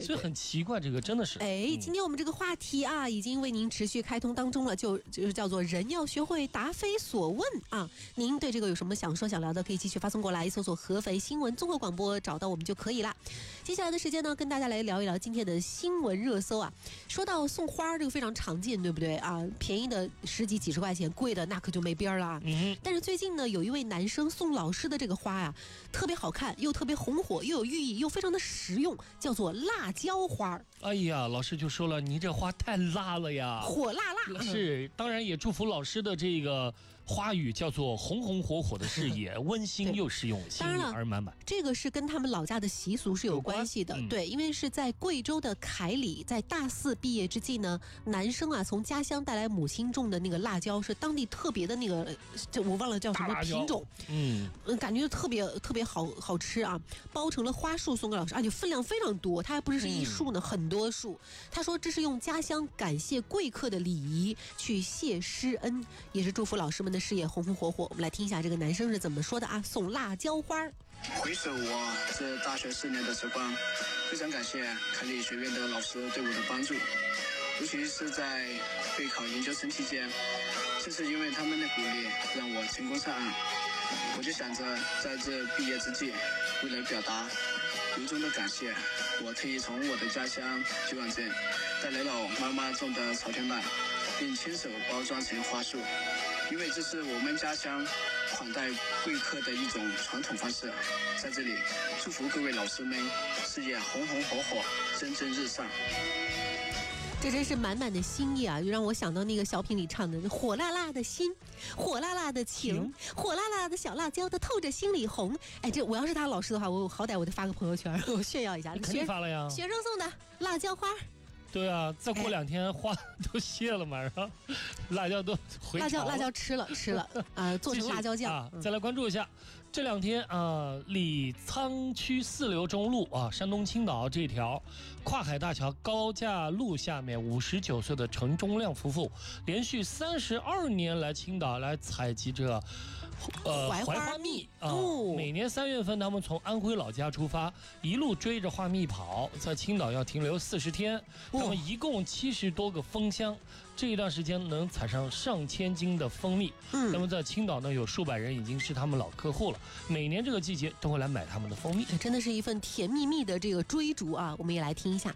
所以很奇怪，这个真的是。 今天我们这个话题啊，已经为您持续开通当中了，就是叫做人要学会答非所问啊。您对这个有什么想说想聊的，可以继续发送过来，搜索合肥新闻综合广播找到我们就可以啦。接下来的时间呢，跟大家来聊一聊今天的新闻热搜啊。说到送花，这个非常常见，对不对啊？便宜的10几几十块钱，贵的那可就没边儿了。但是最近呢，有一位男生送老师的这个花呀，特别好看，又特别红火，又有寓意，又非常的实用，叫做辣椒花。 哎呀，老师就说了，你这花太辣了呀， 火辣辣。 是，当然也祝福老师的这个花语叫做红红火火的事业，温馨又实用，心意而满满。 这个是跟他们老家的习俗是有关系的，对，因为是在贵州的凯里，在大4毕业之际呢，男生啊从家乡带来母亲种的那个辣椒，是当地特别的那个，我忘了叫什么品种，感觉特别好吃啊，包成了花束送给老师，而且分量非常多，它还不是一束呢，很多束。他说这是用家乡感谢贵客的礼仪去谢师恩，也是祝福老师们的事业红红火火。我们来听一下这个男生是怎么说的啊？送辣椒花。 回首我这大学4年的时光，非常感谢凯里学院的老师对我的帮助，尤其是在备考研究生期间，正是因为他们的鼓励，让我成功上岸。我就想着在这毕业之际，为了表达由衷的感谢，我特意从我的家乡九碗镇带来了妈妈种的朝天麦，并亲手包装成花束，因为这是我们家乡款待贵客的一种传统方式。在这里祝福各位老师们事业红红火火，蒸蒸日上。 这真是满满的心意啊，就让我想到那个小品里唱的火辣辣的心，火辣辣的情，火辣辣的小辣椒的透着心里红。这我要是他老师的话，我好歹我得发个朋友圈，我炫耀一下。 肯定发了呀， 学生送的辣椒花。 对啊，再过2天花都谢了嘛，然后辣椒都回潮了。 辣椒吃了啊，做成辣椒酱啊。 再来关注一下这2天啊，李沧区4流中路啊，山东青岛这条跨海大桥高架路下面，59岁的陈忠亮夫妇连续32年来青岛来采集这槐花蜜啊。每年3月份，他们从安徽老家出发，一路追着花蜜跑，在青岛要停留40天。他们一共70多个蜂箱，这一段时间能采上上千斤的蜂蜜。那么在青岛呢，有数百人已经是他们老客户了，每年这个季节都会来买他们的蜂蜜。 真的是一份甜蜜蜜的这个追逐啊！我们也来听一下。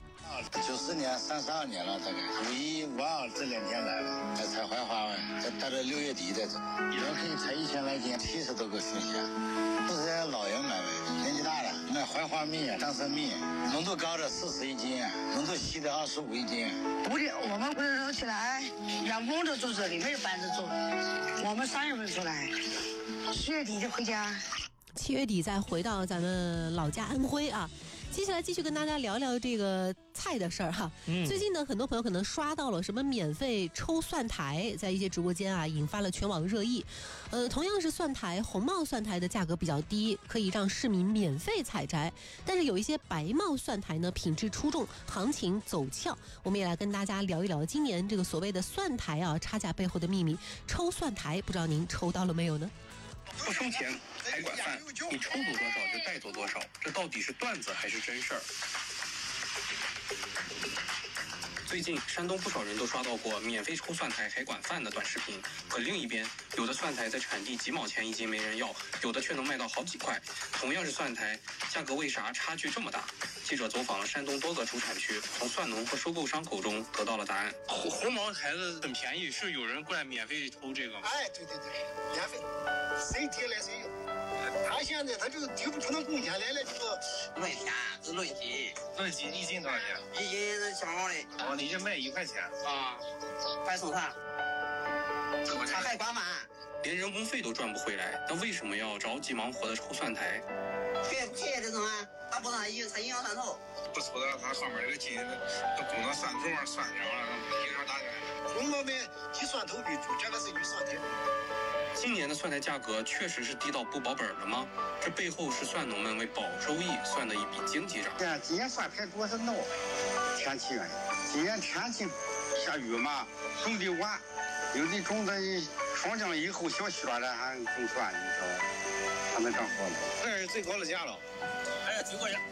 94年32年了，大概51、52这2天来了，来采槐花，大概6月底在这，一人可以采1000来斤，70多个蜂箱，都是老人买卖，年纪大了卖槐花蜜、当参蜜，浓度高的40一斤，浓度稀的25一斤。 不的，我们不是起来，员工就住这里，没有班子住，我们3月份出来，10月底就回家 ，7月底再回到咱们老家安徽啊。接下来继续跟大家聊聊这个菜的事儿哈。最近呢，很多朋友可能刷到了什么免费抽蒜苔，在一些直播间啊，引发了全网热议。同样是蒜苔，红帽蒜苔的价格比较低，可以让市民免费采摘。但是有一些白帽蒜苔呢，品质出众，行情走俏。我们也来跟大家聊一聊今年这个所谓的蒜苔啊差价背后的秘密。抽蒜苔，不知道您抽到了没有呢？ 不收钱还管饭，你抽走多少就带走多少，这到底是段子还是真事儿？最近山东不少人都刷到过免费抽蒜苔还管饭的短视频，可另一边，有的蒜苔在产地几毛钱一斤没人要，有的却能卖到好几块。同样是蒜苔，价格为啥差距这么大？记者走访了山东多个主产区，从蒜农和收购商口中得到了答案。红毛孩子很便宜，是有人过来免费抽这个吗？ 对，免费，谁提来谁用。他现在他就提不出那贡献来了，就是论钱是论斤， 论斤一斤多少钱？ 一斤是小毛的。 哦，你这卖1块钱啊？快送餐，他还管饭， 连人工费都赚不回来，那为什么要着急忙活的抽蒜苔？ 别这种啊，他不让他影响蒜头。 不抽到他上面这个筋，都拱到蒜种蒜上了，影响大家。 中国们以蒜头为主，这个是与蒜苔。 今年的蒜苔价格确实是低到不保本了吗？这背后是蒜农们为保收益算的一笔经济账。 今年蒜苔主要是闹天气原因，今年天气下雨嘛，种的晚，有的种在霜降以后小雪了还种蒜，你说还能长活吗？ 这是最高的价了， 还是最高价。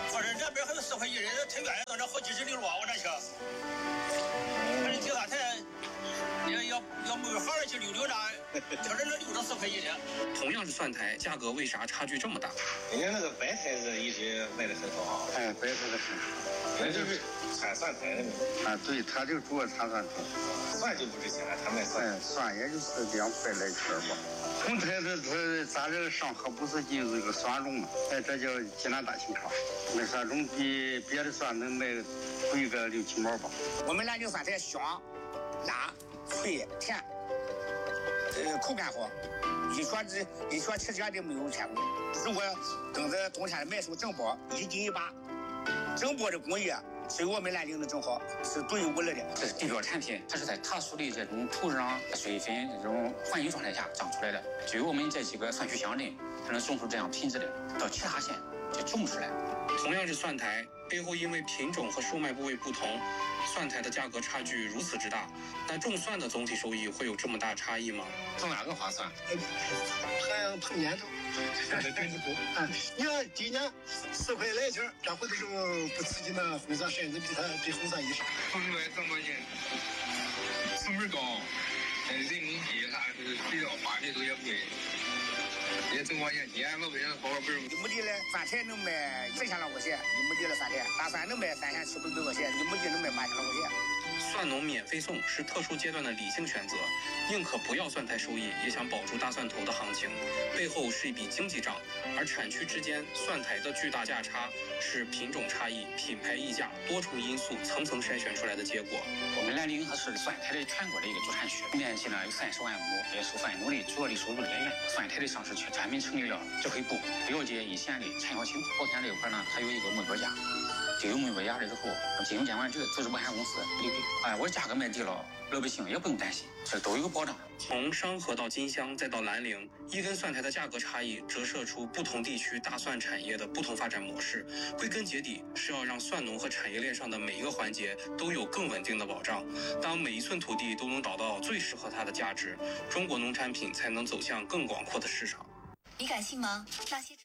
可是这边还有4块1的，太远了，到这好几十里路啊，我这去。可是地下台要没有行人去溜溜达，就是能溜到4块1的。 同样是蒜苔，价格为啥差距这么大？ 人家那个白菜是一直卖的很好，白菜的很，那就是产蒜苔的嘛。对，他就主要产蒜苔，蒜就不值钱了，他卖蒜，蒜也就是2块来圈吧。红苔它咱这上河不是进入一个蒜种嘛？这叫济南大青糠，那蒜种比别的蒜能卖贵个6、7毛吧。 我们南京蒜苔香、辣、脆、甜，口感好，一说吃这的没有天贵。如果等在冬天买手整包，1斤1把，整包的工艺是我们南京的正好，是独一无二的。 这是地标产品，它是在特殊的这种土壤、水分这种环境状态下长出来的。只有我们这几个蒜区乡镇才能种出这样品质的，到其他县就种不出来。 同样是蒜苔，背后因为品种和售卖部位不同，蒜苔的价格差距如此之大。那种蒜的总体收益会有这么大差异吗？ 种哪个划算？ 碰年头，你看今年4块来钱，这回的时候不刺激呢，红蒜甚至比红蒜以上。 出来这么近，成本高，人民币啥的比较花费都也贵。也挣块钱，老百姓好好本。 一亩地的蒜苔能卖4000来块钱，一亩地的蒜苔，大蒜能卖3700多块钱，一亩地能卖8000来块钱。 蒜农免费送是特殊阶段的理性选择，宁可不要蒜苔收益，也想保住大蒜头的行情，背后是一笔经济账。而产区之间蒜苔的巨大价差，是品种差异、品牌溢价多重因素层层筛选出来的结果。 我们南陵是蒜苔的全国的一个主产区，面积呢有30万亩，也是蒜农的主要的收入来源。蒜苔的上市区专门成立了指挥部，了解一线的产销情况。保险这一块呢，它有一个目标价。就有目标价了之后，金融监管局就是保险公司理赔。我价格卖低了，老百姓也不用担心，这都有保障。 从商河到金乡再到兰陵，一根蒜苔的价格差异折射出不同地区大蒜产业的不同发展模式。归根结底是要让蒜农和产业链上的每一个环节都有更稳定的保障。当每一寸土地都能找到最适合它的价值，中国农产品才能走向更广阔的市场。 你敢信吗？那些